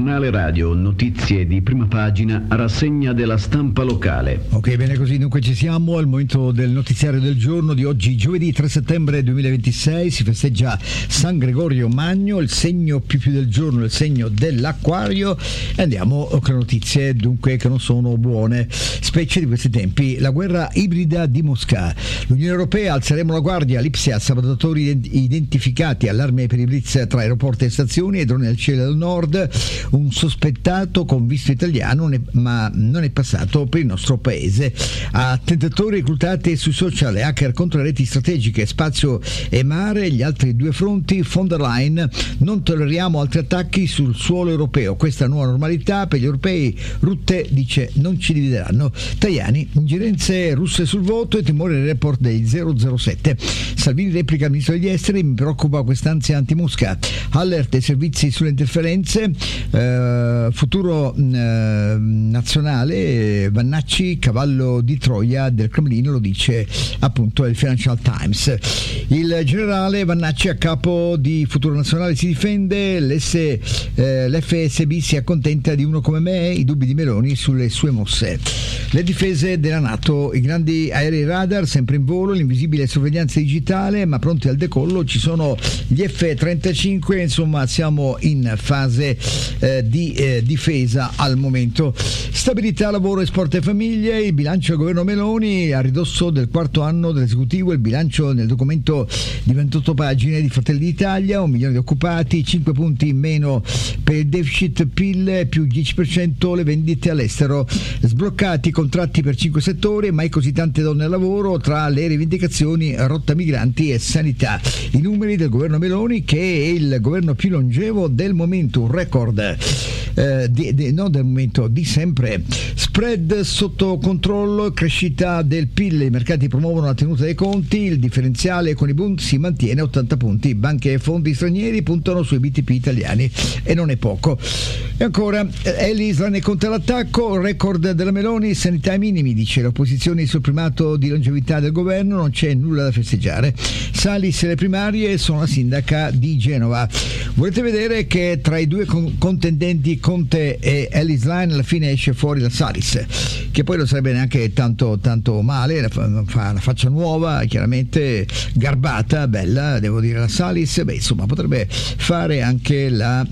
Giornale radio, notizie di prima pagina, rassegna della stampa locale. Ok, bene così, dunque ci siamo al momento del notiziario del giorno di oggi, giovedì 3 settembre 2026, si festeggia San Gregorio Magno, il segno più del giorno, il segno dell'Acquario, e andiamo con le notizie dunque che non sono buone, specie di questi tempi. La guerra ibrida di Mosca, l'Unione Europea, alzeremo la guardia, l'Ipsia, sabotatori identificati, allarme per i blitz tra aeroporti e stazioni e droni al cielo del nord, un sospettato con visto italiano ma non è passato per il nostro paese. Attentatori reclutati sui social e hacker contro le reti strategiche, spazio e mare, gli altri due fronti. Von der Leyen, non tolleriamo altri attacchi sul suolo europeo, questa è nuova normalità per gli europei. Rutte dice non ci divideranno. Tajani, ingerenze russe sul voto e timore del report dei 007. Salvini replica al ministro degli esteri, mi preoccupa quest'ansia anti-Mosca. Alert ai servizi sulle interferenze, futuro nazionale, Vannacci cavallo di Troia del Cremlino, lo dice appunto il Financial Times. Il generale Vannacci, a capo di Futuro Nazionale, si difende, l'FSB si accontenta di uno come me, i dubbi di Meloni sulle sue mosse. Le difese della NATO, i grandi aerei radar sempre in volo, l'invisibile sorveglianza digitale, ma pronti al decollo, ci sono gli F-35, insomma siamo in fase di difesa al momento. Stabilità, lavoro e sport e famiglie, il bilancio del governo Meloni a ridosso del quarto anno dell'esecutivo, il bilancio nel documento di 28 pagine di Fratelli d'Italia, 1 milione di occupati, 5 punti in meno per il deficit PIL, più 10% le vendite all'estero, sbloccati contratti per 5 settori, mai così tante donne al lavoro, tra le rivendicazioni rotta migranti e sanità. I numeri del governo Meloni, che è il governo più longevo del momento, un record non del momento, di sempre. Spread sotto controllo, crescita del PIL, i mercati promuovono la tenuta dei conti, il differenziale con i Bund si mantiene a 80 punti, banche e fondi stranieri puntano sui BTP italiani e non è poco. E ancora Elisa ne conta l'attacco, record della Meloni, sanità ai minimi, dice l'opposizione sul primato di longevità del governo, non c'è nulla da festeggiare. Salis e le primarie, sono la sindaca di Genova. Volete vedere che tra i due contendenti Conte e Ellis Line alla fine esce fuori la Salis, che poi non sarebbe neanche tanto male, fa una faccia nuova, chiaramente garbata, bella, devo dire, la Salis, insomma potrebbe fare anche la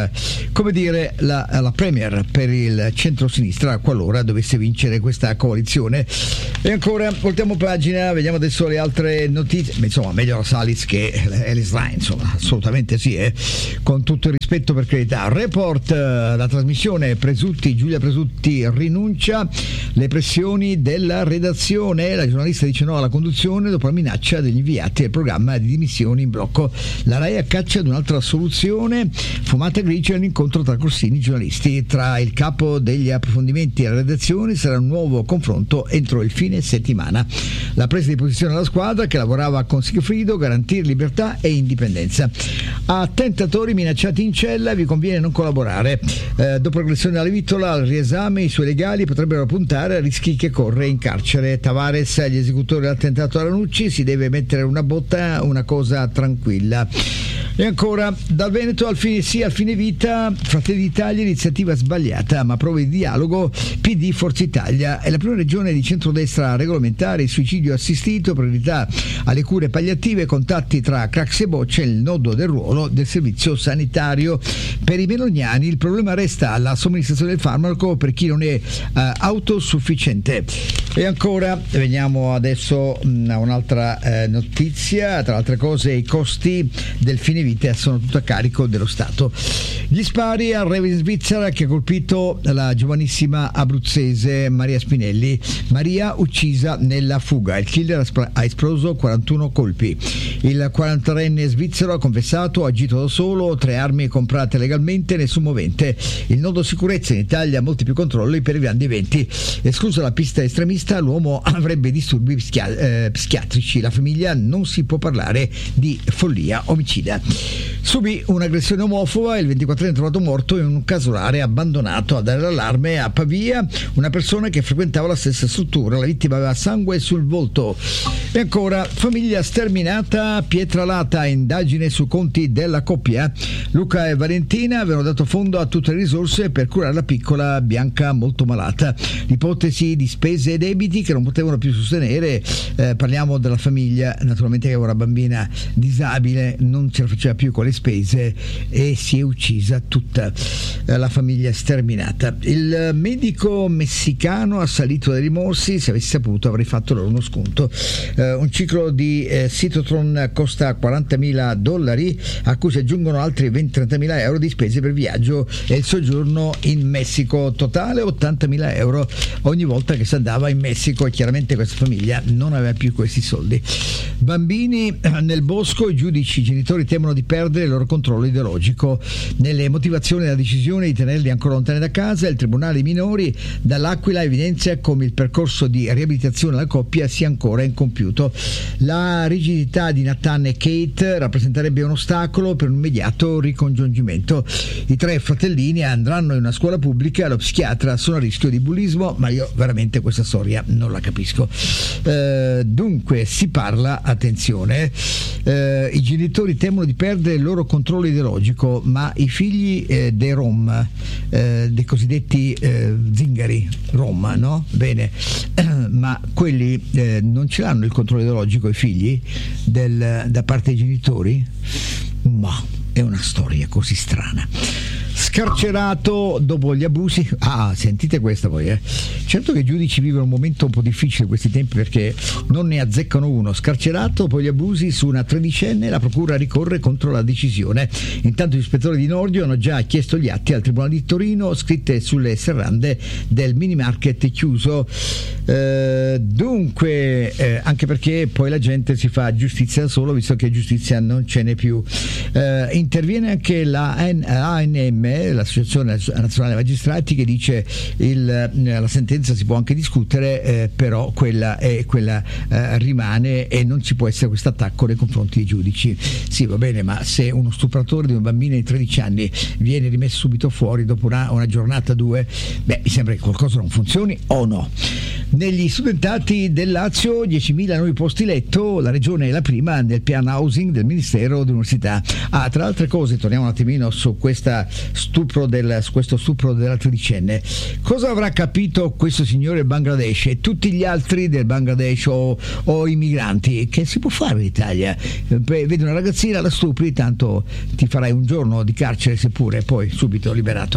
premier per il centro-sinistra qualora dovesse vincere questa coalizione. E ancora voltiamo pagina, vediamo adesso le altre notizie. Insomma, meglio la Salis che Ellis Line, insomma, assolutamente sì, con tutto il rispetto, per carità. Report, la trasmissione Giulia Presutti rinuncia, le pressioni della redazione, la giornalista dice no alla conduzione dopo la minaccia degli inviati al programma di dimissioni in blocco. La Rai a caccia di un'altra soluzione, fumata grigia all'incontro tra Corsini e giornalisti. Tra il capo degli approfondimenti e la redazione sarà un nuovo confronto entro il fine settimana. La presa di posizione della squadra, che lavorava con Sigfrido, garantire libertà e indipendenza. A tentatori minacciati in cella vi conviene non collaborare. Dopo l'aggressione alla Vittola, al riesame i suoi legali potrebbero puntare a rischi che corre in carcere. Tavares, agli esecutori dell'attentato a Ranucci, si deve mettere una botta, una cosa tranquilla. E ancora, dal Veneto al fine vita, Fratelli d'Italia, iniziativa sbagliata, ma prove di dialogo, PD, Forza Italia. È la prima regione di centrodestra a regolamentare il suicidio assistito, priorità alle cure palliative, contatti tra Craxi e Boccia, il nodo del ruolo del servizio sanitario. Per i meloniani il problema resta la somministrazione del farmaco per chi non è autosufficiente. E ancora, veniamo adesso a un'altra notizia, tra altre cose i costi del fine vita sono tutto a carico dello Stato. Gli spari al rave in Svizzera che ha colpito la giovanissima abruzzese Maria Spinelli. Maria uccisa nella fuga, il killer ha esploso 41 colpi. Il 43enne svizzero ha confessato, ha agito da solo, 3 armi comprate legalmente, nessun movente. Il nodo sicurezza, in Italia molti più controlli per i grandi eventi. Esclusa la pista estremista, l'uomo avrebbe disturbi psichiatrici. La famiglia, non si può parlare di follia omicida. Subì un'aggressione omofoba, il 24enne trovato morto in un casolare abbandonato. A dare l'allarme a Pavia una persona che frequentava la stessa struttura. La vittima aveva sangue sul volto. E ancora, famiglia sterminata, Pietralata, indagine su conti della coppia. Luca e Valentina avevano dato fondo a tutte le risorse per curare la piccola Bianca molto malata. L'ipotesi di spese e debiti che non potevano più sostenere, parliamo della famiglia naturalmente che aveva una bambina disabile, non ce la faceva più con le spese e si è uccisa tutta la famiglia sterminata. Il medico messicano ha salito dai rimorsi, se avessi saputo avrei fatto loro uno sconto. Un ciclo di Cytotron costa $40.000, a cui si aggiungono altri 20-30.000 euro di spese per viaggio e il soggiorno in Messico, totale €80.000 ogni volta che si andava in Messico, e chiaramente questa famiglia non aveva più questi soldi. Bambini nel bosco, i giudici, i genitori temono di perdere il loro controllo ideologico. Nelle motivazioni della decisione di tenerli ancora lontani da casa, il Tribunale dei minori dall'Aquila evidenzia come il percorso di riabilitazione della coppia sia ancora incompiuto. La rigidità di Nathan e Kate rappresenterebbe un ostacolo per un immediato ricongiungimento. I 3 fratellini andranno in una scuola pubblica, lo psichiatra sono a rischio di bullismo, ma io veramente questa storia non la capisco. Dunque si parla, attenzione, i genitori temono di perdere il loro controllo ideologico, ma i figli dei Rom, dei cosiddetti zingari Rom, no? Bene, ma quelli non ce l'hanno il controllo ideologico, i figli da parte dei genitori? Ma è una storia così strana. Scarcerato dopo gli abusi. Sentite questa poi, Certo che i giudici vivono un momento un po' difficile in questi tempi, perché non ne azzeccano uno. Scarcerato dopo gli abusi su una tredicenne, la procura ricorre contro la decisione. Intanto gli ispettori di Nordio hanno già chiesto gli atti al Tribunale di Torino, scritte sulle serrande del mini market chiuso. Dunque, anche perché poi la gente si fa giustizia da solo, visto che giustizia non ce n'è più. Interviene anche la ANM, l'Associazione Nazionale Magistrati, che dice la sentenza si può anche discutere, però quella rimane e non ci può essere questo attacco nei confronti dei giudici. Sì, va bene, ma se uno stupratore di un bambino di 13 anni viene rimesso subito fuori dopo una giornata, 2, mi sembra che qualcosa non funzioni, o no? Negli studentati del Lazio 10.000 nuovi posti letto, la regione è la prima nel piano housing del Ministero dell'Università. Tra altre cose, torniamo un attimino su questo stupro della tredicenne. Cosa avrà capito questo signore Bangladesh e tutti gli altri del Bangladesh o i migranti? Che si può fare in Italia? Vedi una ragazzina, la stupri, tanto ti farai un giorno di carcere seppure, poi subito liberato.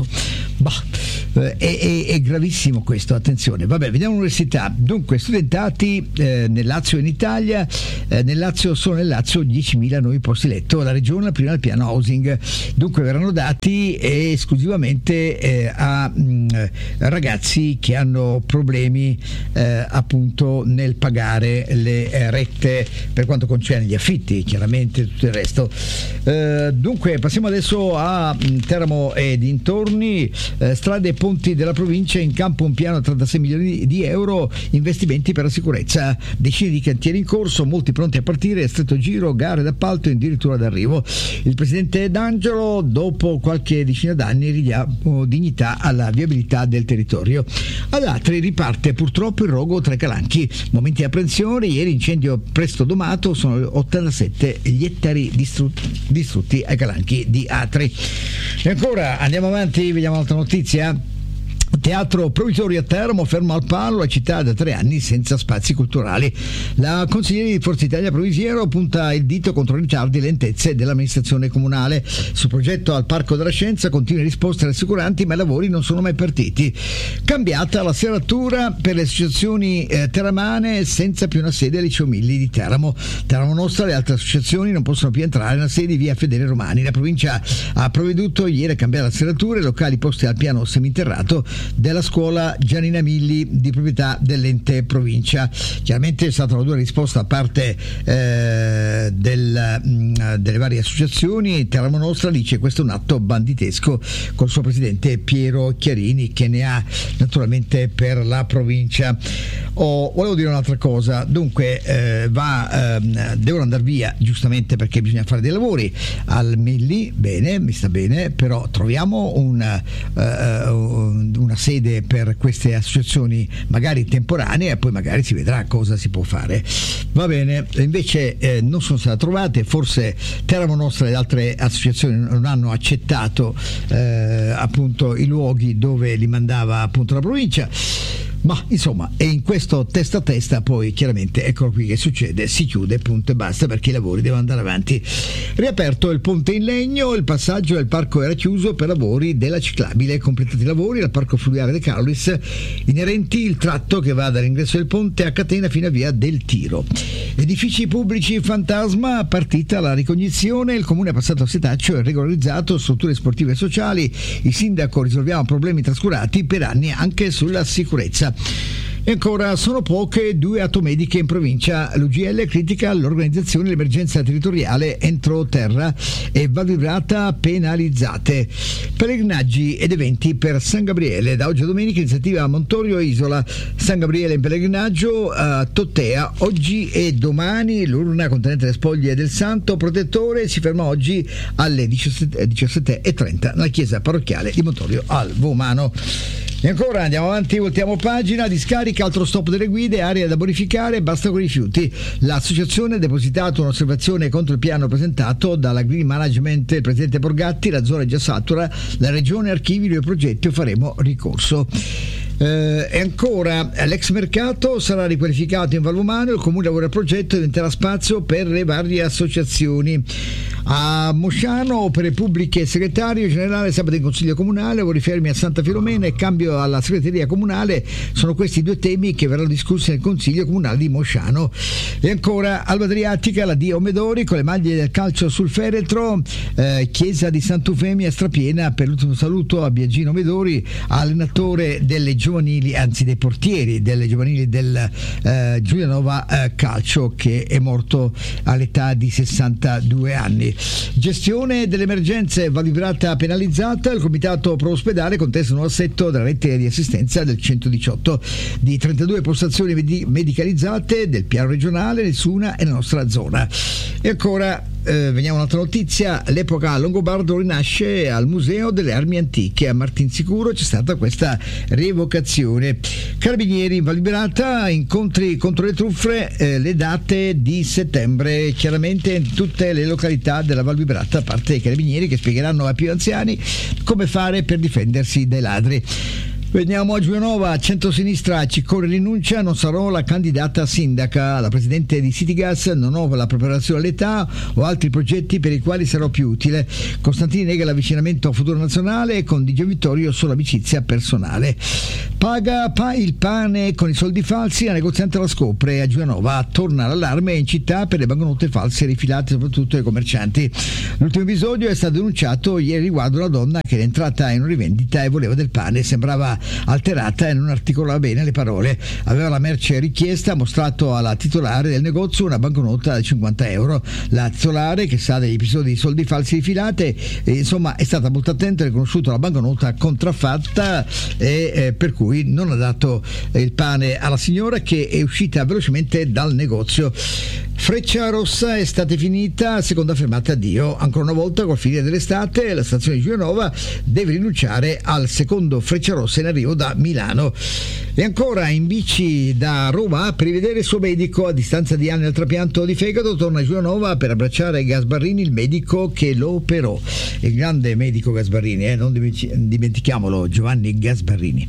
È gravissimo questo, attenzione. Vabbè, vediamo l'università. Dunque, studentati nel Lazio e in Italia. Nel Lazio 10.000 nuovi posti letto, la regione la prima al piano housing. Dunque verranno dati esclusivamente a ragazzi che hanno problemi appunto nel pagare le rette per quanto concerne gli affitti, chiaramente tutto il resto. Dunque passiamo adesso a Teramo e dintorni. Strade e ponti della provincia, in campo un piano a 36 milioni di euro, investimenti per la sicurezza, decine di cantieri in corso, molti pronti a partire, stretto giro, gare d'appalto e addirittura d'arrivo. Il presidente D'Angelo, dopo qualche decina d'anni, ridà dignità alla viabilità del territorio. Ad altri riparte purtroppo il rogo tra i calanchi, momenti di apprensione. Ieri incendio presto domato, sono 87 gli ettari distrutti ai calanchi di Atri. E ancora andiamo avanti, vediamo un'altra notizia. Teatro Provitorio a Teramo, fermo al palo, la città da 3 anni senza spazi culturali. La consigliera di Forza Italia Provisiero punta il dito contro i ritardi e lentezze dell'amministrazione comunale. Sul progetto al Parco della Scienza continue risposte rassicuranti, ma i lavori non sono mai partiti. Cambiata la serratura per le associazioni teramane, senza più una sede al Liceo Milli di Teramo. Teramo Nostra, le altre associazioni non possono più entrare nella sede di via Fedele Romani. La provincia ha provveduto ieri a cambiare la serratura, i locali posti al piano seminterrato della scuola Giannina Milli di proprietà dell'ente provincia. Chiaramente è stata una dura risposta da parte delle varie associazioni. Teramo Nostra dice questo è un atto banditesco, col suo presidente Piero Chiarini, che ne ha naturalmente per la provincia. Volevo dire un'altra cosa, dunque devono andare via giustamente perché bisogna fare dei lavori al Milli, bene, mi sta bene, però troviamo una sede per queste associazioni magari temporanee e poi magari si vedrà cosa si può fare. Va bene, invece non sono state trovate, forse Teramo Nostra ed altre associazioni non hanno accettato appunto i luoghi dove li mandava appunto la provincia. Ma insomma, e in questo testa a testa poi chiaramente eccolo qui che succede, si chiude, punto e basta, perché i lavori devono andare avanti. Riaperto il ponte in legno, il passaggio del parco era chiuso per lavori della ciclabile, completati i lavori al parco fluviale De Carolis inerenti il tratto che va dall'ingresso del ponte a catena fino a via del Tiro. Edifici pubblici fantasma, partita la ricognizione, il comune ha passato a setaccio e regolarizzato strutture sportive e sociali, il sindaco risolviamo problemi trascurati per anni anche sulla sicurezza. E ancora sono poche 2 automediche in provincia, l'UGL critica l'organizzazione dell'emergenza territoriale entro terra e Val Vibrata penalizzate. Pellegrinaggi ed eventi per San Gabriele, da oggi a domenica iniziativa a Montorio e Isola, San Gabriele in pellegrinaggio a Tottea oggi e domani, l'urna contenente le spoglie del santo protettore si ferma oggi alle 17:30 nella chiesa parrocchiale di Montorio al Vomano. E ancora andiamo avanti, voltiamo pagina, discarica, altro stop delle guide, area da bonificare, basta con i rifiuti. L'associazione ha depositato un'osservazione contro il piano presentato dalla Green Management, il presidente Borgatti, la zona è già satura, la regione archivi i progetti o faremo ricorso. E ancora l'ex mercato sarà riqualificato in Valvomano, il comune lavora al progetto e diventerà spazio per le varie associazioni. A Mosciano opere pubbliche, segretario generale sabato in consiglio comunale, lavori fermi a Santa Filomena e cambio alla segreteria comunale, sono questi 2 temi che verranno discussi nel consiglio comunale di Mosciano. E ancora Alba Adriatica, la Dio Medori con le maglie del calcio sul feretro, chiesa di Sant'Eufemia strapiena, per l'ultimo saluto a Biagino Medori, allenatore delle giovanili, anzi dei portieri delle giovanili del Giulianova Calcio, che è morto all'età di 62 anni. Gestione delle emergenze, Val Vibrata penalizzata, il comitato pro ospedale contesta un nuovo assetto della rete di assistenza del 118, di 32 postazioni medicalizzate del piano regionale, nessuna è nella nostra zona. E ancora veniamo a un'altra notizia, l'epoca Longobardo rinasce al Museo delle Armi Antiche a Martinsicuro, c'è stata questa rievocazione. Carabinieri in Val Vibrata, incontri contro le truffe, le date di settembre, chiaramente in tutte le località della Val Vibrata, a parte i carabinieri che spiegheranno ai più anziani come fare per difendersi dai ladri. Veniamo a Giulianova, centrosinistra, Ciccone rinuncia, non sarò la candidata sindaca, la presidente di Citygas, non ho la preparazione all'età o altri progetti per i quali sarò più utile. Costantini nega l'avvicinamento a Futuro Nazionale e con Di Gio Vittorio solo amicizia personale. Paga il pane con i soldi falsi, la negoziante la scopre. A Giulianova torna l'allarme in città per le banconote false rifilate soprattutto ai commercianti. L'ultimo episodio è stato denunciato ieri riguardo una donna che era entrata in una rivendita e voleva del pane, sembrava alterata e non articolava bene le parole. Aveva la merce richiesta, ha mostrato alla titolare del negozio una banconota da 50 euro. La titolare, che sa degli episodi di soldi falsi rifilate, insomma è stata molto attenta, ha riconosciuto la banconota contraffatta e per cui non ha dato il pane alla signora, che è uscita velocemente dal negozio. Freccia Rossa è stata finita, seconda fermata addio. Ancora una volta col finire dell'estate la stazione di Giulianova deve rinunciare al secondo Freccia Rossa in arrivo da Milano. E ancora in bici da Roma per rivedere il suo medico a distanza di anni dal trapianto di fegato, torna a Giulianova per abbracciare Gasbarrini, il medico che lo operò, il grande medico Gasbarrini, non dimentichiamolo, Giovanni Gasbarrini.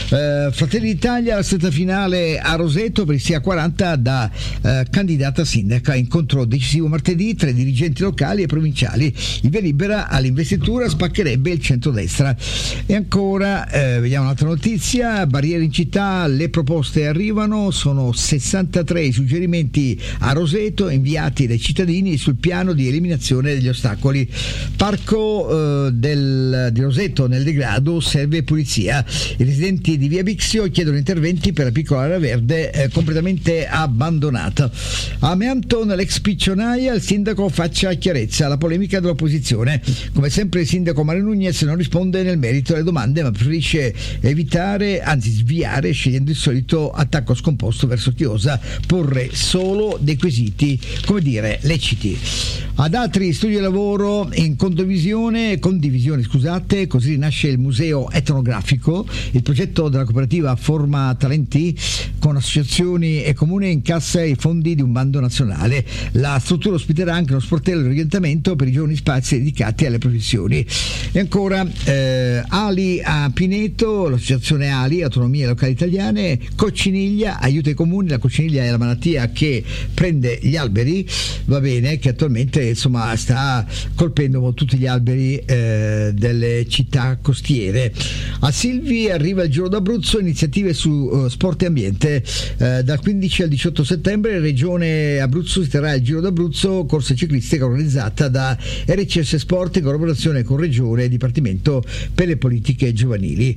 Fratelli d'Italia, la stretta finale a Roseto per il Sia 40 da candidata sindaca. Incontro decisivo martedì tra i dirigenti locali e provinciali. Il via libera all'investitura spaccherebbe il centrodestra. E ancora vediamo un'altra notizia: barriere in città, le proposte arrivano, sono 63 i suggerimenti a Roseto inviati dai cittadini sul piano di eliminazione degli ostacoli. Parco di Roseto nel degrado, serve pulizia. I residenti di via Bixio chiedono interventi per la piccola area verde completamente abbandonata. Amianto nell'ex piccionaia, il sindaco faccia chiarezza. La polemica dell'opposizione. Come sempre il sindaco Mario Nunez non risponde nel merito alle domande, ma preferisce evitare, anzi sviare, scegliendo il solito attacco scomposto verso chi osa porre solo dei quesiti, come dire, leciti. Ad altri studi di lavoro in condivisione, così nasce il museo etnografico. Il progetto della cooperativa Forma Talenti con associazioni e comune incassa i fondi di un bando nazionale. La struttura ospiterà anche uno sportello di orientamento per i giovani, spazi dedicati alle professioni. E ancora Ali a Pineto, l'associazione Ali, Autonomie Locali Italiane. Cocciniglia, aiuta i comuni. La cocciniglia è la malattia che prende gli alberi, va bene, che attualmente insomma sta colpendo tutti gli alberi delle città costiere. A Silvi arriva il Giro d'Abruzzo, iniziative su sport e ambiente. Dal 15 al 18 settembre in Regione Abruzzo si terrà il Giro d'Abruzzo, corsa ciclistica organizzata da RCS Sport in collaborazione con Regione e Dipartimento per le politiche giovanili.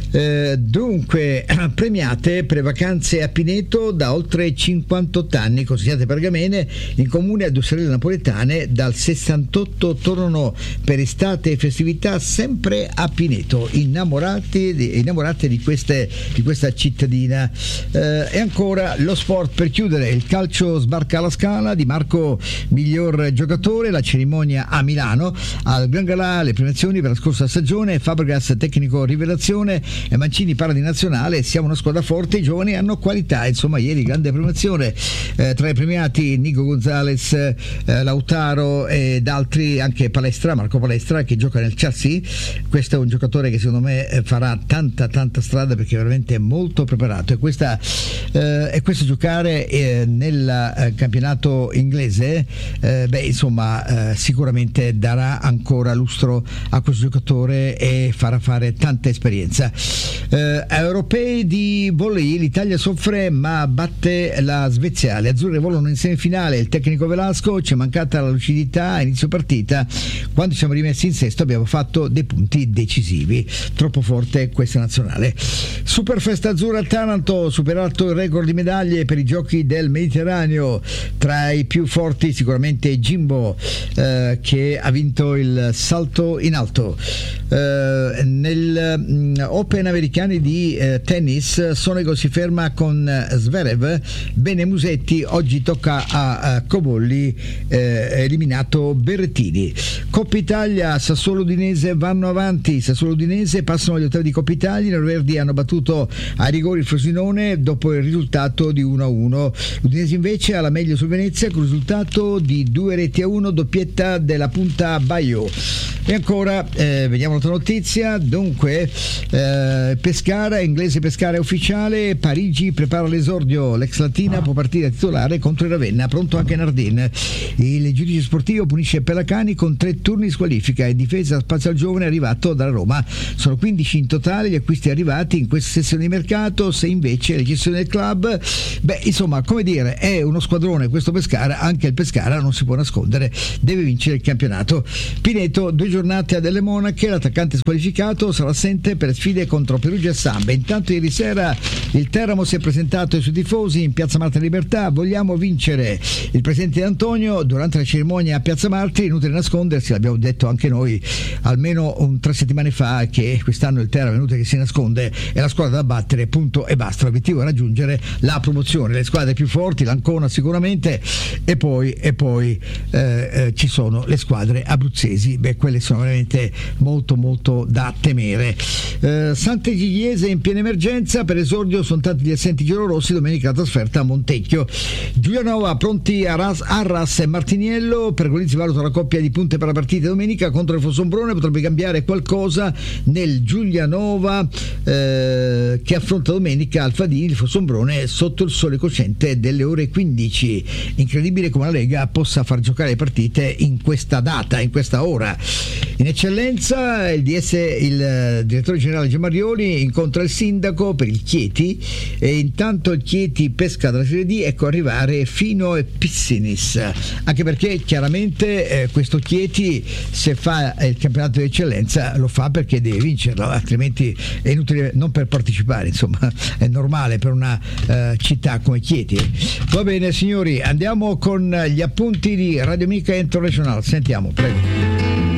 Dunque, premiate per vacanze a Pineto da oltre 58 anni, consigliate pergamene in comune a 2 sorelle napoletane. Dal 68 tornano per estate e festività sempre a Pineto, innamorate di questa cittadina. E ancora lo sport per chiudere: il calcio sbarca alla Scala, Di Marco miglior giocatore, la cerimonia a Milano. Al Gran Galà le premiazioni per la scorsa stagione: Fabregas tecnico rivelazione e Mancini para di nazionale. Siamo una squadra forte, i giovani hanno qualità. Insomma, ieri grande premiazione, tra i premiati Nico Gonzalez, Lautaro ed altri, anche Marco Palestra, che gioca nel Chelsea. Questo è un giocatore che secondo me farà tanta strada, perché è veramente molto preparato. E questo giocare nel campionato inglese sicuramente darà ancora lustro a questo giocatore e farà fare tanta esperienza. Europei di volley, l'Italia soffre ma batte la Svezia. Le azzurre volano in semifinale. Il tecnico Velasco: ci è mancata la lucidità a inizio partita, quando ci siamo rimessi in sesto abbiamo fatto dei punti decisivi. Troppo forte questa nazionale. Superfesta azzurra a Taranto, superato il record di medaglie per i giochi del Mediterraneo. Tra i più forti sicuramente Jimbo, che ha vinto il salto in alto. Nel Open americani di tennis, Sonego si ferma con Zverev. Bene Musetti, oggi tocca a Cobolli, eliminato Berrettini. Coppa Italia, Sassuolo Udinese vanno avanti. Sassuolo Udinese passano agli ottavi di Coppa Italia. I neroverdi hanno battuto a rigori il Frosinone dopo il risultato di 1-1. L'Udinese invece ha la meglio sul Venezia con il risultato di 2-1, doppietta della punta Baio. E ancora vediamo un'altra notizia. Dunque, Pescara, inglese Pescara è ufficiale. Parigi prepara l'esordio. L'ex Latina può partire a titolare contro il Ravenna. Pronto anche Nardin. Il giudice sportivo punisce Pelacani con 3 turni di squalifica e difesa spazio al giovane arrivato dalla Roma. Sono 15 in totale gli acquisti arrivati in questa sessione di mercato. Se invece le gestioni del club, insomma, come dire, è uno squadrone questo Pescara. Anche il Pescara non si può nascondere, deve vincere il campionato. Pineto, 2 giornate a delle Monache. L'attaccante squalificato sarà assente per sfide contro Perugia e Samba. Intanto ieri sera il Teramo si è presentato ai suoi tifosi in Piazza Marta Libertà: vogliamo vincere. Il presidente D'Antonio durante la cerimonia a Piazza Marti, inutile nascondersi, l'abbiamo detto anche noi almeno 3 settimane fa, che quest'anno il Teramo è venuto che si nasconde, è la squadra da battere, punto e basta. L'obiettivo è raggiungere la promozione. Le squadre più forti, l'Ancona sicuramente, e poi ci sono le squadre abruzzesi, quelle sono veramente molto da temere. Sant'Egidiese in piena emergenza, per esordio sono tanti gli assenti giallorossi. Domenica la trasferta a Montecchio. Giulianova pronti a Arras e Martiniello. Pergolizzi valuta la coppia di punte per la partita domenica contro il Fossombrone. Potrebbe cambiare qualcosa nel Giulianova. che affronta domenica Alfadini di Fossombrone sotto il sole cocente delle ore 15. Incredibile come la Lega possa far giocare le partite in questa data, in questa ora. In eccellenza il direttore generale Giamarioli incontra il sindaco per il Chieti, e intanto il Chieti pesca dalla Serie D, ecco arrivare Fino e Pissinis, anche perché chiaramente questo Chieti, se fa il campionato di eccellenza, lo fa perché deve vincerlo, altrimenti è inutile, non per partecipare, insomma è normale per una città come Chieti. Va bene signori, andiamo con gli appunti di Radio Amica International, sentiamo, prego.